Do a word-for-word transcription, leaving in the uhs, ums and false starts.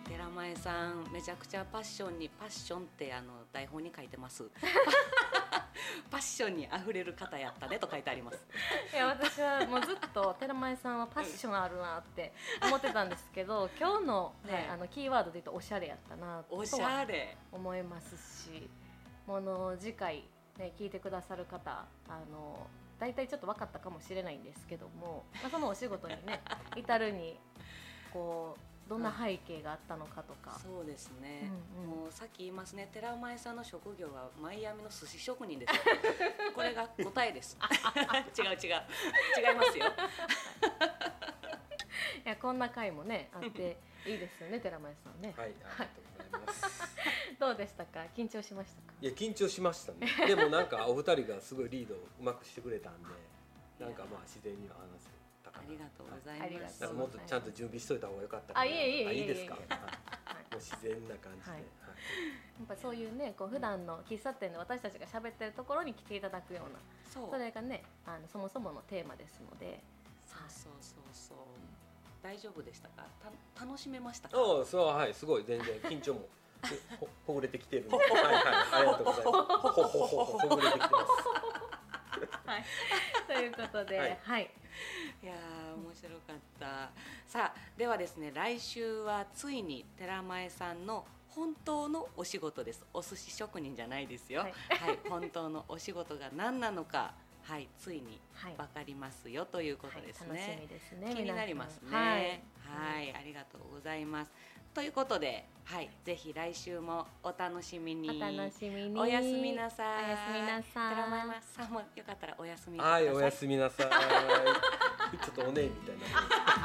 寺前さんめちゃくちゃパッションにパッションってあの台本に書いてますパッションにあふれる方やったねと書いてあります。 いや私はもうずっと寺前さんはパッションあるなって思ってたんですけど今日の、ねはい、あのキーワードで言うとおしゃれやったなとはおしゃれ思いますし、もの次回、ね、聞いてくださる方あの大体ちょっと分かったかもしれないんですけども、まあ、そのお仕事にね至るにこうどんな背景があったのかとか、 そうですね、うんうん、もうさっき言いますね、寺前さんの職業はマイアミの寿司職人ですよこれが答えです違う違う違いますよいやこんな回もねあっていいですよね寺前さんね。 はい、ありがとうございますどうでしたか、緊張しましたか。 いや緊張しましたねでもなんかお二人がすごいリードをうまくしてくれたんでなんかまあ自然には話せたかな。 ありがとうございます。 なんかもっとちゃんと準備しといた方が良かったかな。 あ、いえいえいえいえいいですか、はい、もう自然な感じで、はいはい、やっぱそういうねこう普段の喫茶店で私たちが喋ってるところに来ていただくような、そうそれがねあのそもそものテーマですので。 そうそうそうそう、大丈夫でしたか、た楽しめましたか。 ああそう、はい、すごい全然緊張もほ, ほぐれてきてるんではい、はい、ありがとうございますほほほほほぐれてきてますはい、ということで、はいはい、 いや面白かった。さあではですね、来週はついに寺前さんの本当のお仕事です。お寿司職人じゃないですよ、はいはい、本当のお仕事が何なのか、はい、ついに分かりますよ、はい、ということですね、 はい、楽しみですね。 気になりますね。はい、はい、ありがとうございます。ということで、はい、ぜひ来週もお楽しみに。 お楽しみに。 おやすみなさい。 おやすみなさい。 寺前さんもよかったらおやすみください。 はい、おやすみなさいちょっとおねえみたいな